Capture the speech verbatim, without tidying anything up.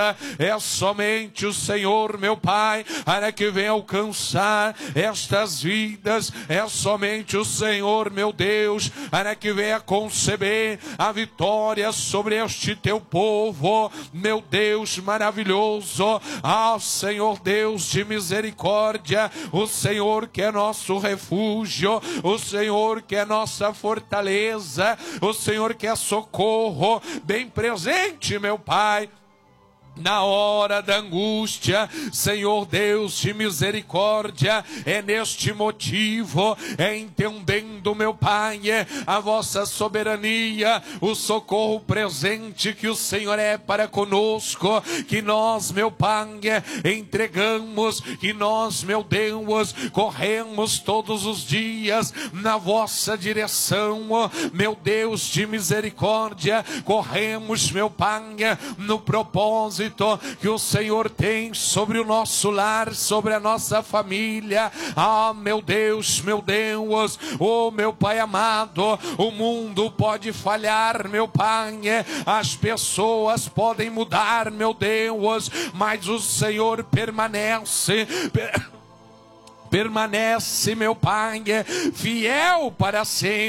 É somente o Senhor, meu Pai, para que venha alcançar estas vidas. É somente o Senhor, meu Deus, para que venha conceber a vitória sobre este teu povo, meu Deus maravilhoso. Ah, Senhor Deus de misericórdia, o Senhor que é nosso refúgio, o Senhor que é nossa fortaleza, o Senhor que é socorro bem presente, meu Pai, na hora da angústia. Senhor Deus de misericórdia, é neste motivo, é entendendo, meu Pai, é a vossa soberania, o socorro presente que o Senhor é para conosco, que nós, meu Pai, entregamos, que nós, meu Deus, corremos todos os dias na vossa direção, meu Deus de misericórdia, corremos, meu Pai, no propósito que o Senhor tem sobre o nosso lar, sobre a nossa família. Ah, meu Deus, meu Deus, oh meu Pai amado, o mundo pode falhar, meu Pai, as pessoas podem mudar, meu Deus, mas o Senhor permanece, per... permanece, meu Pai, fiel para sempre.